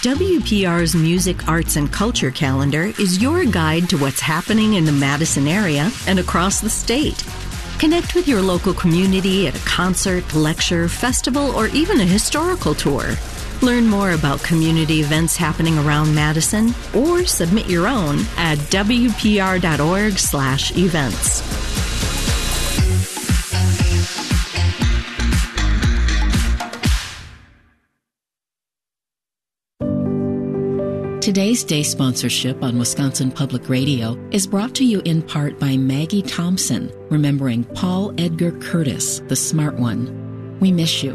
WPR's Music, Arts, and Culture calendar is your guide to what's happening in the Madison area and across the state. Connect with your local community at a concert, lecture, festival, or even a historical tour. Learn more about community events happening around Madison or submit your own at wpr.org/events. Today's day sponsorship on Wisconsin Public Radio is brought to you in part by Maggie Thompson, remembering Paul Edgar Curtis, the smart one. We miss you.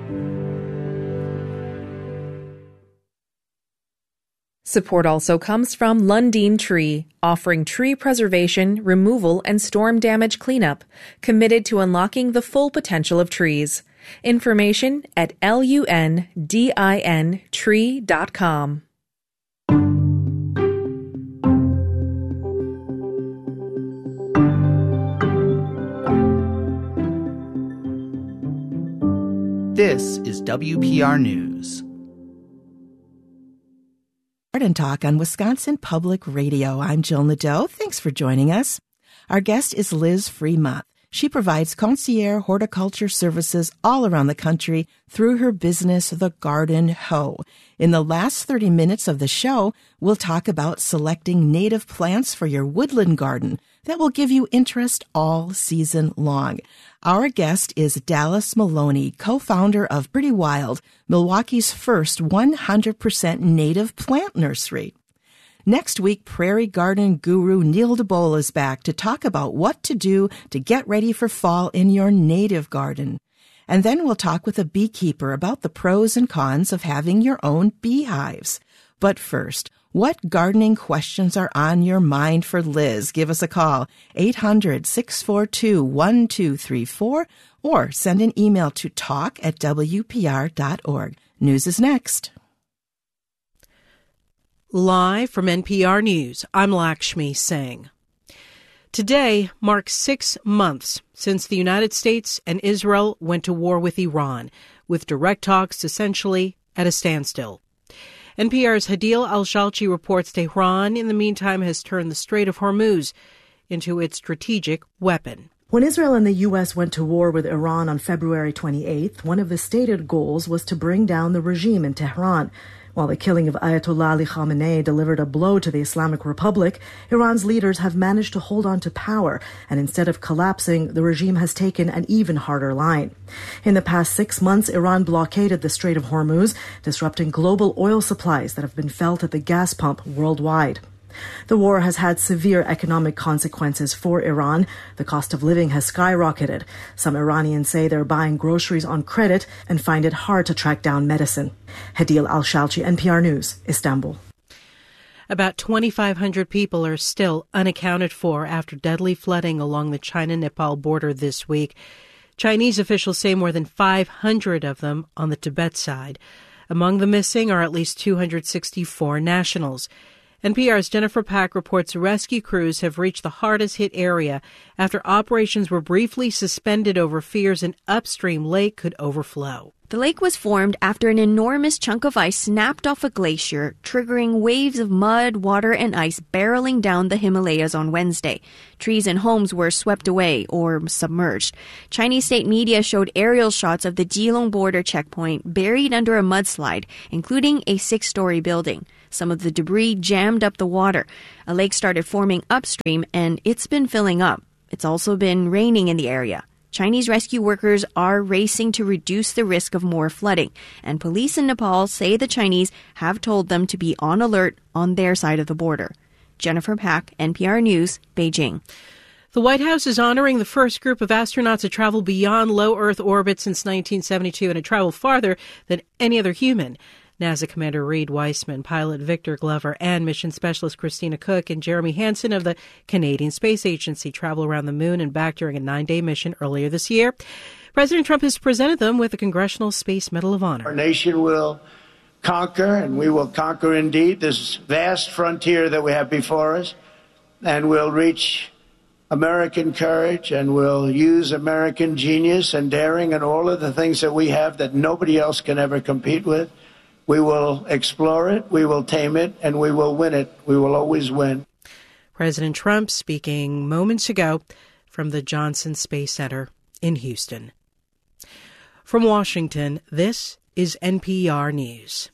Support also comes from Lundin Tree, offering tree preservation, removal, and storm damage cleanup, committed to unlocking the full potential of trees. Information at lundintree.com. This is WPR News. Garden Talk on Wisconsin Public Radio. I'm Jill Nadeau. Thanks for joining us. Our guest is Liz Fremont. She provides concierge horticulture services all around the country through her business, The Garden Hoe. In the last 30 minutes of the show, we'll talk about selecting native plants for your woodland garden that will give you interest all season long. Our guest is Dallas Maloney, co-founder of Pretty Wild, Milwaukee's first 100% native plant nursery. Next week, prairie garden guru Neil DeBoll is back to talk about what to do to get ready for fall in your native garden. And then we'll talk with a beekeeper about the pros and cons of having your own beehives. But first, what gardening questions are on your mind for Liz? Give us a call, 800-642-1234, or send an email to talk@wpr.org. News is next. Live from NPR News, I'm Lakshmi Singh. Today marks 6 months since the United States and Israel went to war with Iran, with direct talks essentially at a standstill. NPR's Hadil Al-Shalchi reports Tehran, in the meantime, has turned the Strait of Hormuz into its strategic weapon. When Israel and the U.S. went to war with Iran on February 28th, one of the stated goals was to bring down the regime in Tehran. While the killing of Ayatollah Ali Khamenei delivered a blow to the Islamic Republic, Iran's leaders have managed to hold on to power, and instead of collapsing, the regime has taken an even harder line. In the past 6 months, Iran blockaded the Strait of Hormuz, disrupting global oil supplies that have been felt at the gas pump worldwide. The war has had severe economic consequences for Iran. The cost of living has skyrocketed. Some Iranians say they're buying groceries on credit and find it hard to track down medicine. Hadil Al-Shalchi, NPR News, Istanbul. About 2,500 people are still unaccounted for after deadly flooding along the China-Nepal border this week. Chinese officials say more than 500 of them on the Tibet side. Among the missing are at least 264 nationals. NPR's Jennifer Pack reports rescue crews have reached the hardest-hit area after operations were briefly suspended over fears an upstream lake could overflow. The lake was formed after an enormous chunk of ice snapped off a glacier, triggering waves of mud, water, and ice barreling down the Himalayas on Wednesday. Trees and homes were swept away or submerged. Chinese state media showed aerial shots of the Jilong border checkpoint buried under a mudslide, including a 6-story building. Some of the debris jammed up the water. A lake started forming upstream, and it's been filling up. It's also been raining in the area. Chinese rescue workers are racing to reduce the risk of more flooding, and police in Nepal say the Chinese have told them to be on alert on their side of the border. Jennifer Pack, NPR News, Beijing. The White House is honoring the first group of astronauts to travel beyond low Earth orbit since 1972 and to travel farther than any other human. NASA Commander Reed Weissman, pilot Victor Glover, and mission specialist Christina Cook and Jeremy Hansen of the Canadian Space Agency traveled around the moon and back during a 9-day mission earlier this year. President Trump has presented them with the Congressional Space Medal of Honor. Our nation will conquer, and we will conquer indeed, this vast frontier that we have before us, and we'll reach American courage, and we'll use American genius and daring and all of the things that we have that nobody else can ever compete with. We will explore it, we will tame it, and we will win it. We will always win. President Trump speaking moments ago from the Johnson Space Center in Houston. From Washington, this is NPR News.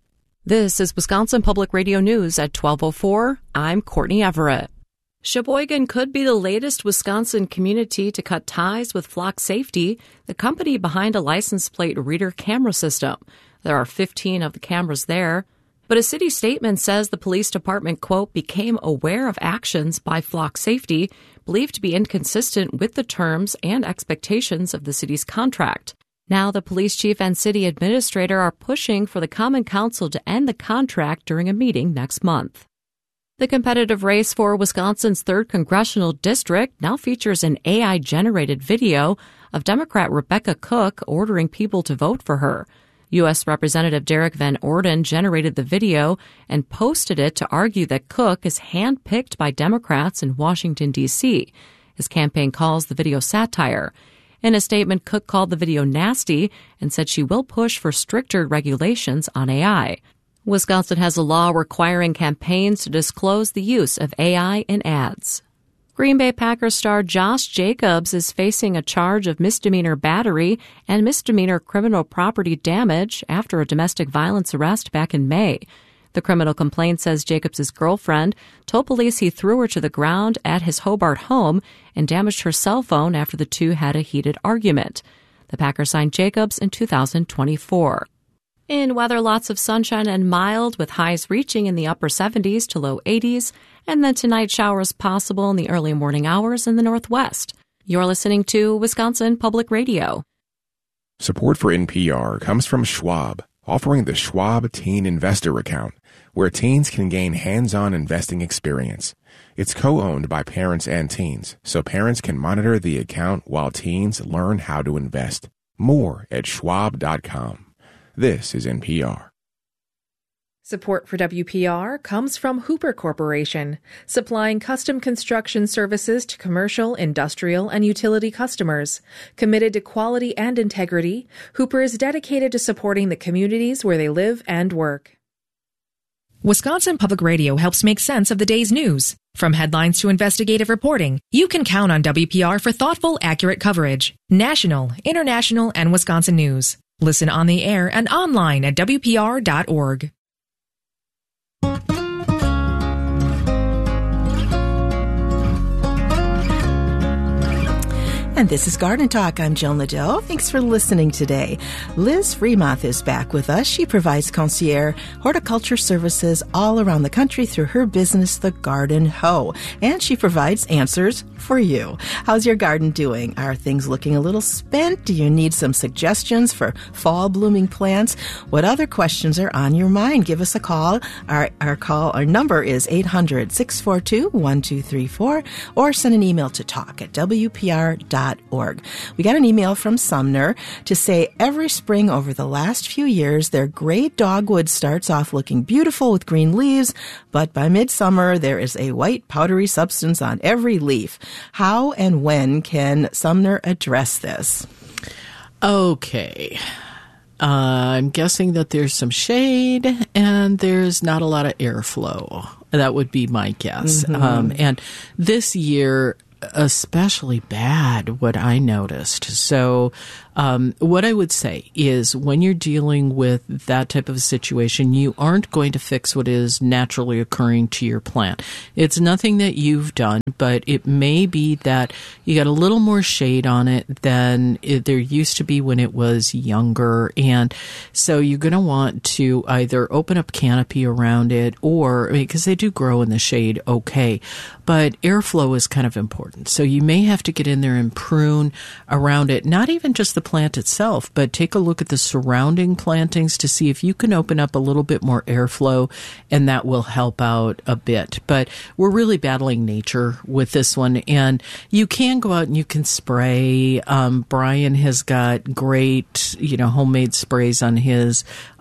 This is Wisconsin Public Radio News at 12:04. I'm Courtney Everett. Sheboygan could be the latest Wisconsin community to cut ties with Flock Safety, the company behind a license plate reader camera system. There are 15 of the cameras there. But a city statement says the police department, quote, became aware of actions by Flock Safety believed to be inconsistent with the terms and expectations of the city's contract. Now the police chief and city administrator are pushing for the Common Council to end the contract during a meeting next month. The competitive race for Wisconsin's 3rd Congressional District now features an AI-generated video of Democrat Rebecca Cook ordering people to vote for her. U.S. Representative Derek Van Orden generated the video and posted it to argue that Cook is handpicked by Democrats in Washington, D.C. His campaign calls the video satire. In a statement, Cook called the video nasty and said she will push for stricter regulations on AI. Wisconsin has a law requiring campaigns to disclose the use of AI in ads. Green Bay Packers star Josh Jacobs is facing a charge of misdemeanor battery and misdemeanor criminal property damage after a domestic violence arrest back in May. The criminal complaint says Jacobs' girlfriend told police he threw her to the ground at his Hobart home and damaged her cell phone after the two had a heated argument. The Packers signed Jacobs in 2024. In weather, lots of sunshine and mild, with highs reaching in the upper 70s to low 80s, and then tonight showers possible in the early morning hours in the northwest. You're listening to Wisconsin Public Radio. Support for NPR comes from Schwab, offering the Schwab Teen Investor Account, where teens can gain hands-on investing experience. It's co-owned by parents and teens, so parents can monitor the account while teens learn how to invest. More at schwab.com. This is NPR. Support for WPR comes from Hooper Corporation, supplying custom construction services to commercial, industrial, and utility customers. Committed to quality and integrity, Hooper is dedicated to supporting the communities where they live and work. Wisconsin Public Radio helps make sense of the day's news. From headlines to investigative reporting, you can count on WPR for thoughtful, accurate coverage. National, international, and Wisconsin news. Listen on the air and online at WPR.org. And this is Garden Talk. I'm Joan Liddell. Thanks for listening today. Liz Freemoth is back with us. She provides concierge horticulture services all around the country through her business, The Garden Hoe. And she provides answers for you. How's your garden doing? Are things looking a little spent? Do you need some suggestions for fall blooming plants? What other questions are on your mind? Give us a call. Our number is 800-642-1234 or send an email to talk@wpr.org. We got an email from Sumner to say every spring over the last few years, their gray dogwood starts off looking beautiful with green leaves, but by midsummer, there is a white powdery substance on every leaf. How and when can Sumner address this? Okay. I'm guessing that there's some shade and there's not a lot of airflow. That would be my guess. Mm-hmm. And this year, especially bad, what I noticed. So what I would say is when you're dealing with that type of a situation, you aren't going to fix what is naturally occurring to your plant. It's nothing that you've done, but it may be that you got a little more shade on it than there used to be when it was younger. And so you're going to want to either open up canopy around it or, because they do grow in the shade okay, but airflow is kind of important. So you may have to get in there and prune around it, not even just the plant itself, but take a look at the surrounding plantings to see if you can open up a little bit more airflow, and that will help out a bit. But we're really battling nature with this one, and you can go out and you can spray. Brian has got great, homemade sprays on his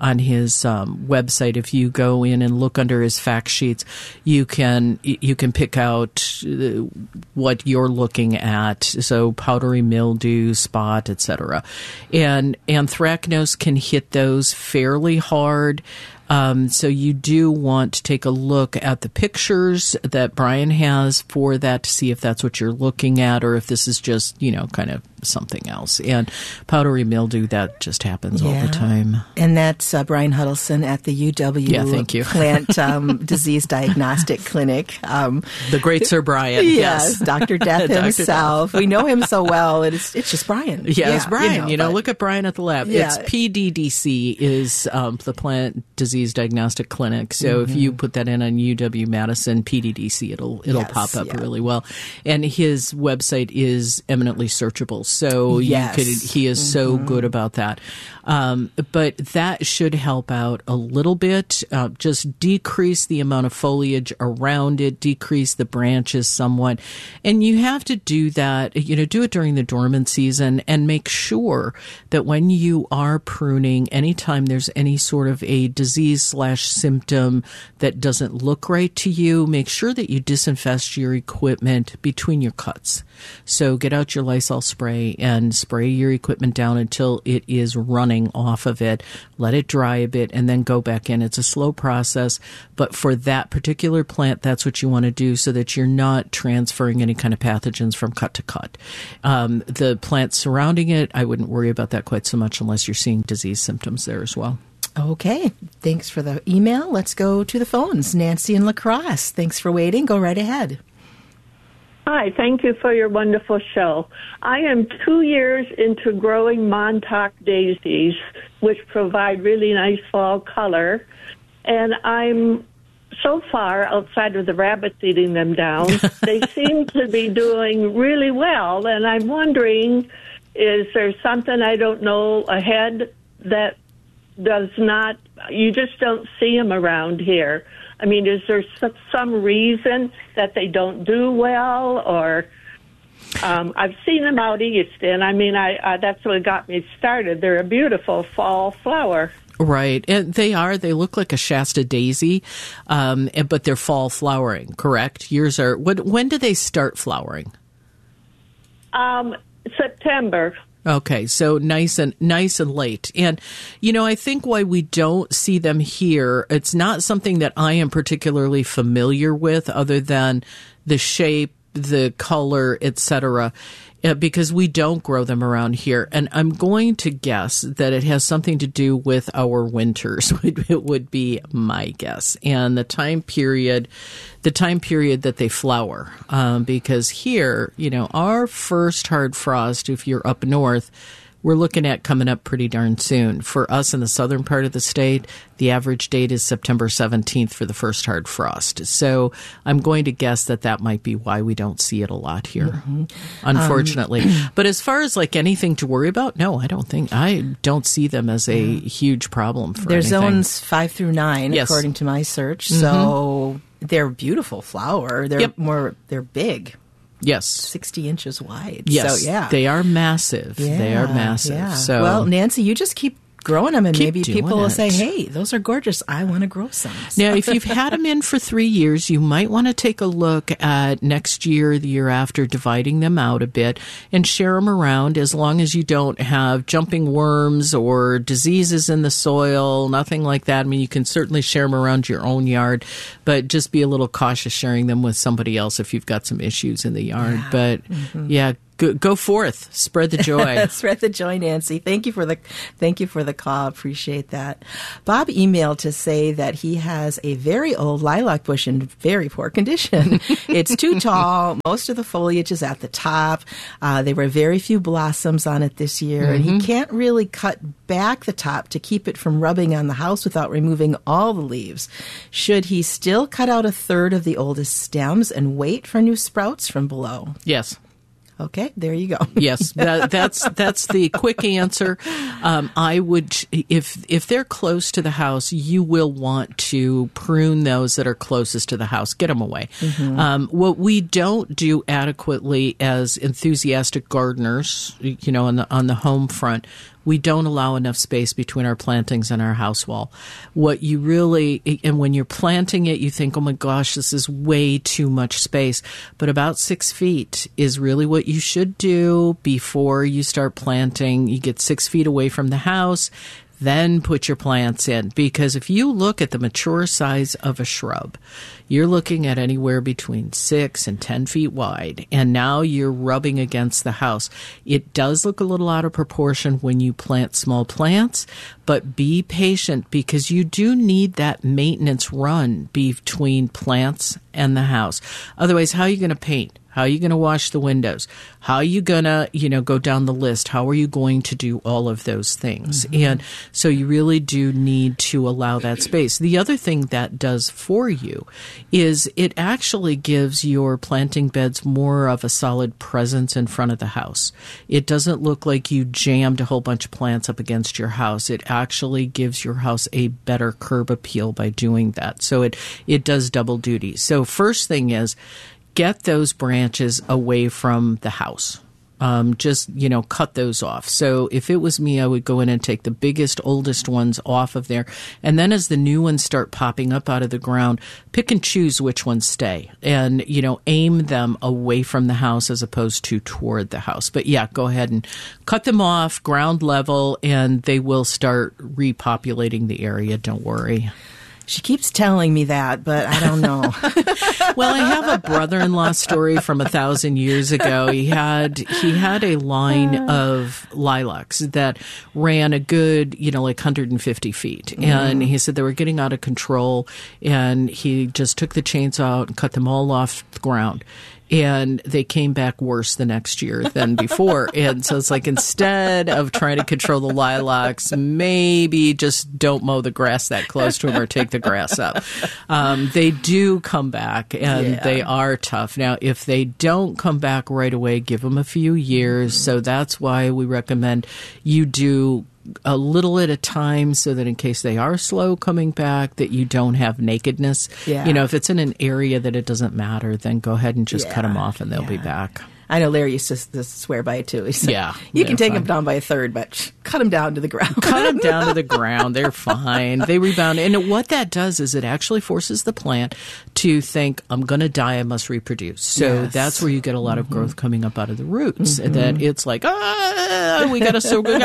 website. If you go in and look under his fact sheets, you can pick out what you're looking at. So powdery mildew, spot, etc. etc. And anthracnose can hit those fairly hard. So you do want to take a look at the pictures that Brian has for that to see if that's what you're looking at or if this is just, kind of something else. And powdery mildew, that just happens all the time. And that's Brian Huddleston at the UW thank you. Plant Disease Diagnostic Clinic. The great Sir Brian. Yes, Dr. Death himself. We know him so well. It's just Brian. Yeah, it's Brian. Look at Brian at the lab. Yeah. It's PDDC is the Plant Disease Diagnostic Clinic. So if you put that in on UW-Madison, PDDC, it'll pop up really well. And his website is eminently searchable. So he is so good about that. But that should help out a little bit. Just decrease the amount of foliage around it, decrease the branches somewhat. And you have to do that, do it during the dormant season and make sure that when you are pruning, anytime there's any sort of a disease/symptom that doesn't look right to you, make sure that you disinfect your equipment between your cuts. So get out your Lysol spray and spray your equipment down until it is running off of it. Let it dry a bit and then go back in. It's a slow process, but for that particular plant, that's what you want to do so that you're not transferring any kind of pathogens from cut to cut. The plants surrounding it, I wouldn't worry about that quite so much unless you're seeing disease symptoms there as well. Okay. Thanks for the email. Let's go to the phones. Nancy in La Crosse. Thanks for waiting. Go right ahead. Hi, thank you for your wonderful show. I am 2 years into growing Montauk daisies, which provide really nice fall color, and I'm so far outside of the rabbits eating them down, they seem to be doing really well, and I'm wondering, is there something I don't know ahead that does not, you just don't see them around here? I mean, is there some reason that they don't do well, or I've seen them out east, and I mean, I that's what got me started. They're a beautiful fall flower. Right. And they look like a Shasta daisy, but they're fall flowering, correct? Yours are, when do they start flowering? September. Okay, so nice and late. And, I think why we don't see them here, it's not something that I am particularly familiar with other than the shape, the color, etc., because we don't grow them around here. And I'm going to guess that it has something to do with our winters. It would be my guess. And the time period that they flower. Because here, our first hard frost, if you're up north, we're looking at coming up pretty darn soon. For us in the southern part of the state, the average date is September 17th for the first hard frost. So I'm going to guess that might be why we don't see it a lot here, unfortunately. But as far as like anything to worry about, no, I don't see them as a huge problem for They're anything. zones 5 through 9, according to my search. So they're beautiful flower. They're big. Yes. 60 inches wide. Yes. So, yeah. They are massive. Yeah, they are massive. Yeah. So, well, Nancy, you just keep growing them, and maybe people will say, it. hey, those are gorgeous. I want to grow some. Now, if you've had them in for 3 years, you might want to take a look at next year, the year after, dividing them out a bit and share them around as long as you don't have jumping worms or diseases in the soil, nothing like that. I mean, you can certainly share them around your own yard, but just be a little cautious sharing them with somebody else if you've got some issues in the yard. Yeah. But, Go forth. Spread the joy. Spread the joy, Nancy. Thank you for the call. Appreciate that. Bob emailed to say that he has a very old lilac bush in very poor condition. It's too tall. Most of the foliage is at the top. There were very few blossoms on it this year, and he can't really cut back the top to keep it from rubbing on the house without removing all the leaves. Should he still cut out a third of the oldest stems and wait for new sprouts from below? Yes. Okay, there you go. Yes, that's the quick answer. I would, if they're close to the house, you will want to prune those that are closest to the house. Get them away. What we don't do adequately as enthusiastic gardeners, on the home front, we don't allow enough space between our plantings and our house wall. What you really, and when you're planting it, you think, oh my gosh, this is way too much space. But about 6 feet is really what you should do before you start planting. You get 6 feet away from the house, then put your plants in. Because if you look at the mature size of a shrub, you're looking at anywhere between 6 and 10 feet wide. And now you're rubbing against the house. It does look a little out of proportion when you plant small plants, but be patient because you do need that maintenance run between plants and the house. Otherwise, how are you going to paint? How are you going to wash the windows? How are you going to, go down the list? How are you going to do all of those things? Mm-hmm. And so you really do need to allow that space. The other thing that does for you is it actually gives your planting beds more of a solid presence in front of the house. It doesn't look like you jammed a whole bunch of plants up against your house. It actually gives your house a better curb appeal by doing that. So it does double duty. So first thing is, get those branches away from the house. Just cut those off. So if it was me, I would go in and take the biggest, oldest ones off of there. And then as the new ones start popping up out of the ground, pick and choose which ones stay and, aim them away from the house as opposed to toward the house. But yeah, go ahead and cut them off ground level and they will start repopulating the area. Don't worry. She keeps telling me that, but I don't know. Well, I have a brother-in-law story from 1,000 years ago. He had a line of lilacs that ran a good, 150 feet. And he said they were getting out of control, and he just took the chainsaw out and cut them all off the ground. And they came back worse the next year than before. And so it's like, instead of trying to control the lilacs, maybe just don't mow the grass that close to them or take the grass up. They do come back, and they are tough. Now, if they don't come back right away, give them a few years. So that's why we recommend you do a little at a time so that in case they are slow coming back, that you don't have nakedness. Yeah. If it's in an area that it doesn't matter, then go ahead and just cut them off and they'll be back. I know Larry used to swear by it too. He said, you can take them down by a third, but cut them down to the ground. Cut them down to the ground. They're fine. They rebound. And what that does is it actually forces the plant to think, I'm going to die, I must reproduce. So that's where you get a lot of growth coming up out of the roots. And that it's like, we got to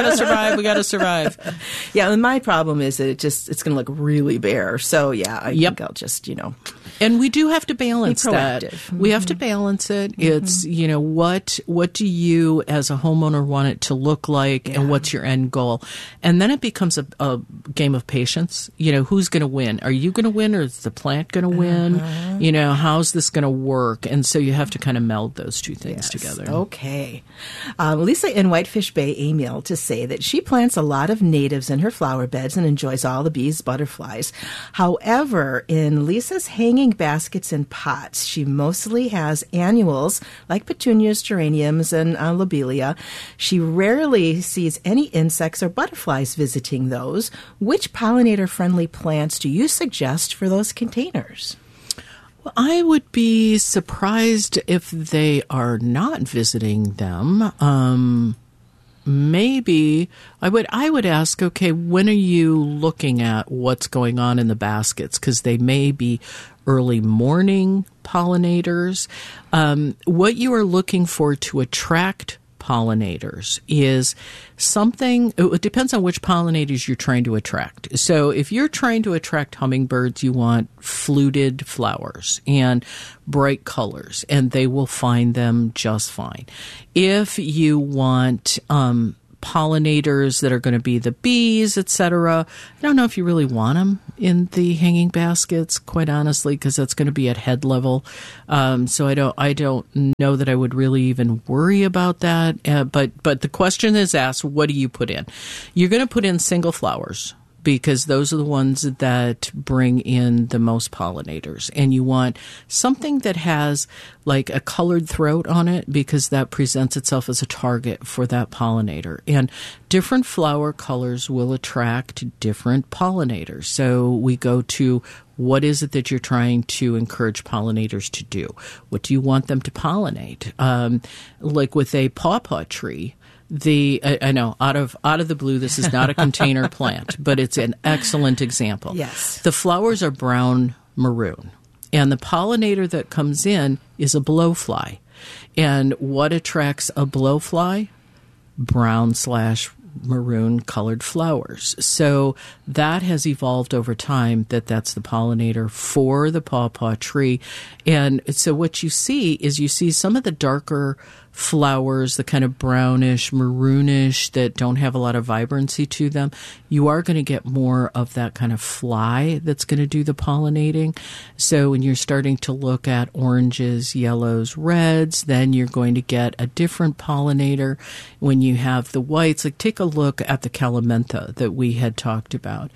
survive. Yeah, and my problem is that it's going to look really bare. So I think I'll just, And we do have to balance that. We have to balance it. It's, what do you as a homeowner want it to look like and what's your end goal? And then it becomes a game of patience. Who's going to win? Are you going to win or is the plant going to win? How's this going to work? And so you have to kind of meld those two things together. Okay. Lisa in Whitefish Bay emailed to say that she plants a lot of natives in her flower beds and enjoys all the bees, butterflies. However, in Lisa's hanging baskets and pots, she mostly has annuals like petunias, geraniums, and lobelia. She rarely sees any insects or butterflies visiting those. Which pollinator-friendly plants do you suggest for those containers? Well, I would be surprised if they are not visiting them. Maybe I would ask, okay, when are you looking at what's going on in the baskets? Because they may be early morning pollinators. What you are looking for to attract pollinators is something, it depends on which pollinators you're trying to attract. So if you're trying to attract hummingbirds, you want fluted flowers and bright colors, and they will find them just fine. If you want pollinators that are going to be the bees, etc., I don't know if you really want them in the hanging baskets, quite honestly, because that's going to be at head level. So I don't know that I would really even worry about that. But the question is asked, what do you put in? You're going to put in single flowers, because those are the ones that bring in the most pollinators. And you want something that has like a colored throat on it, because that presents itself as a target for that pollinator. And different flower colors will attract different pollinators. So we go to, what is it that you're trying to encourage pollinators to do? What do you want them to pollinate? Like with a pawpaw tree, I know, out of the blue, this is not a container plant, but it's an excellent example. Yes. The flowers are brown maroon, and the pollinator that comes in is a blowfly. And what attracts a blowfly? Brown/maroon colored flowers. So that has evolved over time that's the pollinator for the pawpaw tree. And so what you see some of the darker flowers, the kind of brownish, maroonish that don't have a lot of vibrancy to them. You are going to get more of that kind of fly that's going to do the pollinating. So when you're starting to look at oranges, yellows, reds, then you're going to get a different pollinator. When you have the whites, like take a look at the Calamantha that we had talked about.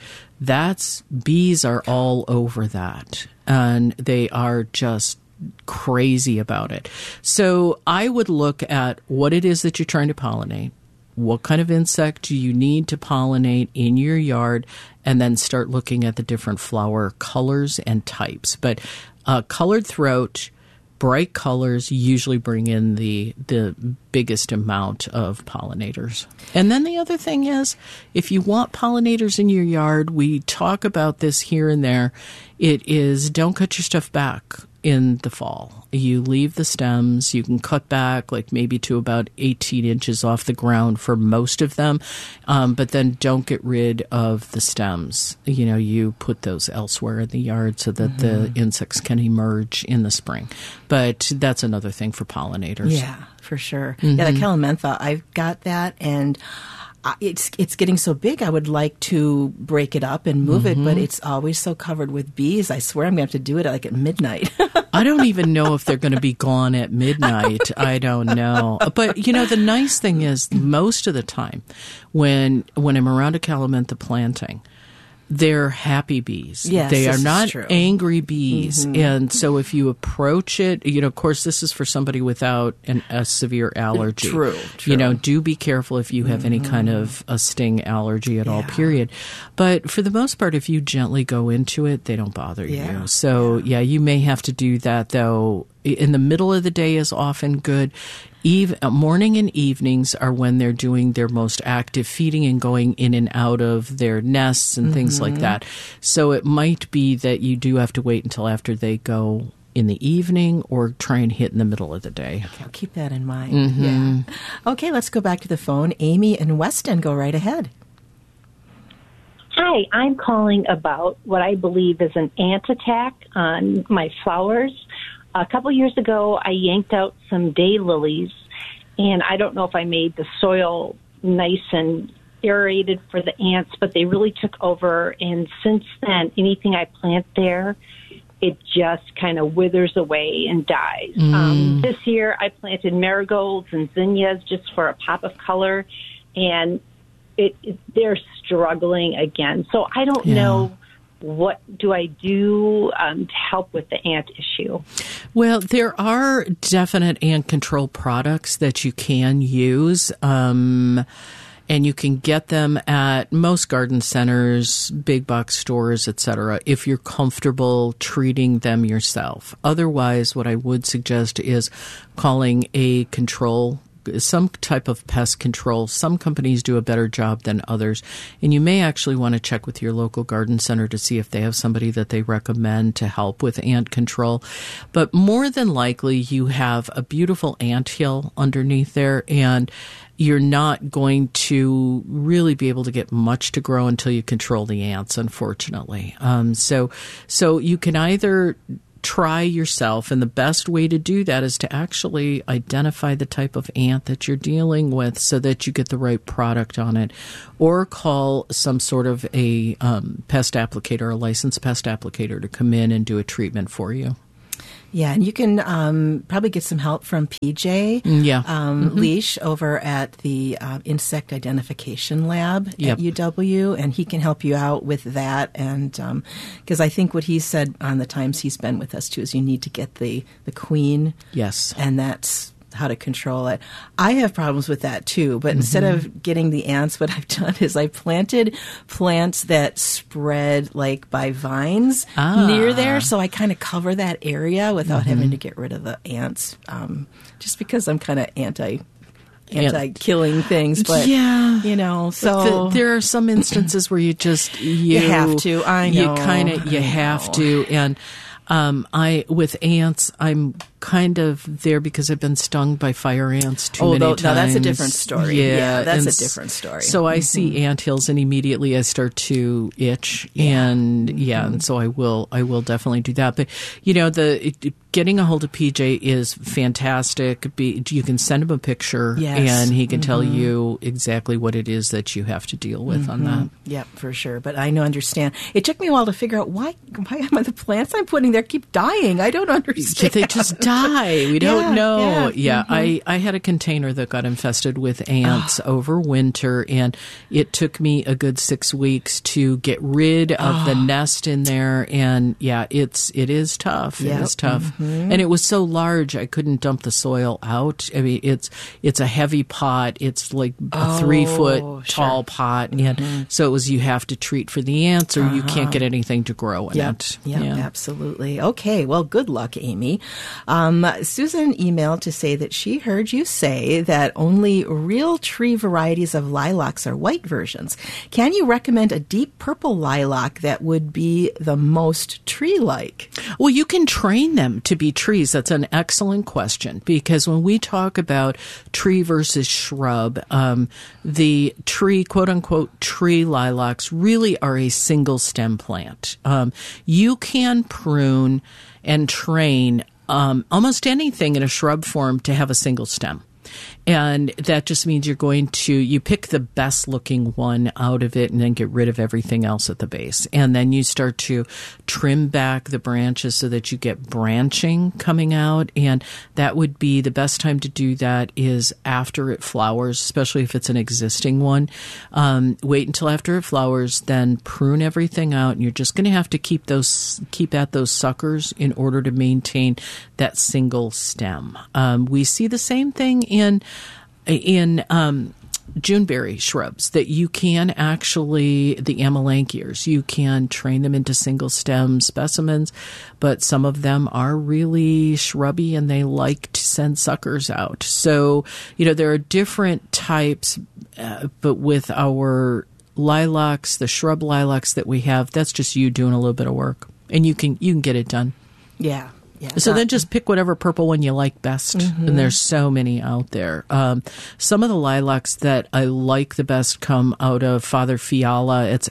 Bees are all over that, and they are just crazy about it. So I would look at what it is that you're trying to pollinate, what kind of insect do you need to pollinate in your yard, and then start looking at the different flower colors and types. But colored throat, bright colors usually bring in the biggest amount of pollinators. And then the other thing is, if you want pollinators in your yard, we talk about this here and there, it is don't cut your stuff back in the fall. You leave the stems. You can cut back like maybe to about 18 inches off the ground for most of them, but then don't get rid of the stems. You put those elsewhere in the yard so that the insects can emerge in the spring. But that's another thing for pollinators. Yeah, for sure. Yeah, the Calamantha, I've got that, and it's getting so big, I would like to break it up and move it, but it's always so covered with bees. I swear I'm going to have to do it like at midnight. I don't even know if they're going to be gone at midnight. I don't know. But, the nice thing is most of the time when I'm around a Calamantha planting, they're happy bees. Yes, they are not true. angry bees. And so if you approach it, of course, this is for somebody without a severe allergy. True. Do be careful if you have any kind of a sting allergy at all, period. But for the most part, if you gently go into it, they don't bother you. So, you may have to do that, though. In the middle of the day is often good. Morning and evenings are when they're doing their most active feeding and going in and out of their nests and things like that. So it might be that you do have to wait until after they go in the evening or try and hit in the middle of the day. Okay, I'll keep that in mind. Yeah. Okay, let's go back to the phone. Amy in Weston, go right ahead. Hi, I'm calling about what I believe is an ant attack on my flowers. A couple years ago, I yanked out some daylilies, and I don't know if I made the soil nice and aerated for the ants, but they really took over. And since then, anything I plant there, it just kind of withers away and dies. This year, I planted marigolds and zinnias just for a pop of color, and they're struggling again. So I don't know. What do I do to help with the ant issue? Well, there are definite ant control products that you can use, and you can get them at most garden centers, big box stores, etc., if you're comfortable treating them yourself. Otherwise, what I would suggest is calling some type of pest control. Some companies do a better job than others. And you may actually want to check with your local garden center to see if they have somebody that they recommend to help with ant control. But more than likely, you have a beautiful anthill underneath there, and you're not going to really be able to get much to grow until you control the ants, unfortunately. So you can either try yourself, and the best way to do that is to actually identify the type of ant that you're dealing with so that you get the right product on it, or call some sort of a pest applicator, a licensed pest applicator, to come in and do a treatment for you. Yeah, and you can probably get some help from PJ Leash over at the Insect Identification Lab at UW, and he can help you out with that. And because I think what he said on the times he's been with us, too, is you need to get the queen. Yes. And that's how to control it. I have problems with that too, but instead of getting the ants, what I've done is I planted plants that spread like by vines near there, so I kind of cover that area without having to get rid of the ants, just because I'm kind of anti-killing things, but yeah, so there are some instances where you have to. I know you have to, and with ants, I'm kind of there because I've been stung by fire ants too many times. No, that's a different story. Yeah, that's a different story. So I see anthills, and immediately I start to itch, and so I will definitely do that. But getting a hold of PJ is fantastic. You can send him a picture, and he can tell you exactly what it is that you have to deal with on that. Yep, for sure. But I understand. It took me a while to figure out why the plants I'm putting there keep dying. I don't understand. They just die. We don't know. I had a container that got infested with ants over winter, and it took me a good 6 weeks to get rid of the nest in there. And it is tough. It is tough. And it was so large, I couldn't dump the soil out. I mean, it's a heavy pot. It's like a 3 foot tall pot, and so it was you have to treat for the ants, or you can't get anything to grow in it. Yeah, absolutely. Okay, well, good luck, Amy. Susan emailed to say that she heard you say that only real tree varieties of lilacs are white versions. Can you recommend a deep purple lilac that would be the most tree-like? Well, you can train them to be trees. That's an excellent question, because when we talk about tree versus shrub, the tree, quote-unquote, tree lilacs really are a single stem plant. You can prune and train almost anything in a shrub form to have a single stem. And that just means you pick the best looking one out of it and then get rid of everything else at the base. And then you start to trim back the branches so that you get branching coming out. And that would be the best time to do that is after it flowers, especially if it's an existing one. Wait until after it flowers, then prune everything out. And you're just going to have to keep at those suckers in order to maintain that single stem. We see the same thing in Juneberry shrubs, that you can actually, the Amelanchiers, you can train them into single stem specimens, but some of them are really shrubby and they like to send suckers out. So, there are different types, but with our lilacs, the shrub lilacs that we have, that's just you doing a little bit of work, and you can get it done. Yeah. So then just pick whatever purple one you like best. And there's so many out there. Some of the lilacs that I like the best come out of Father Fiala. It's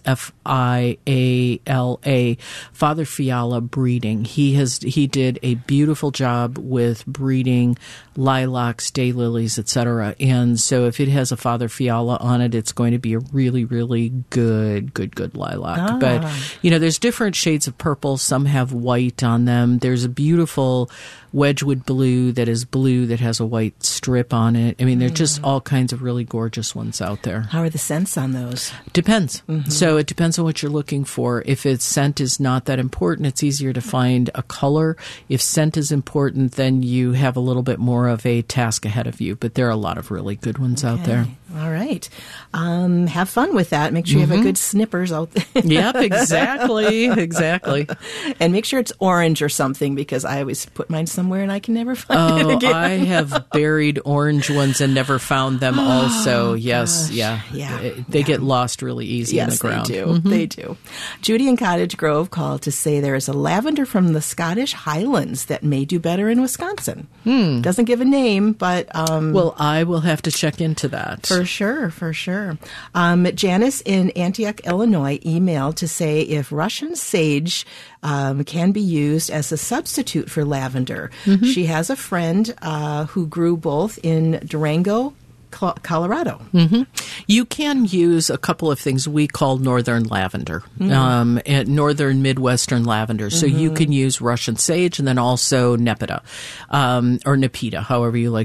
Fiala, Father Fiala Breeding. He did a beautiful job with breeding lilacs, daylilies, etc. And so if it has a Father Fiala on it, it's going to be a really, really good lilac. But, there's different shades of purple. Some have white on them. There's a beautiful Wedgwood blue that has a white strip on it. I mean, there's just all kinds of really gorgeous ones out there. How are the scents on those? Depends. So it depends on what you're looking for. If scent is not that important, it's easier to find a color. If scent is important, then you have a little bit more of a task ahead of you. But there are a lot of really good ones out there. All right. Have fun with that. Make sure you have a good snippers out there. Yep, exactly. And make sure it's orange or something, because I always put mine somewhere and I can never find it again. I have buried orange ones and never found them also. Yes, They get lost really easy in the ground. They do. Judy in Cottage Grove called to say there is a lavender from the Scottish Highlands that may do better in Wisconsin. Doesn't give a name, but... well, I will have to check into that. For sure. Janice in Antioch, Illinois emailed to say if Russian sage can be used as a substitute for lavender. She has a friend who grew both in Durango, Colorado. You can use a couple of things we call northern lavender, and northern Midwestern lavender. So you can use Russian sage and then also Nepeta, or Nepeta, however you like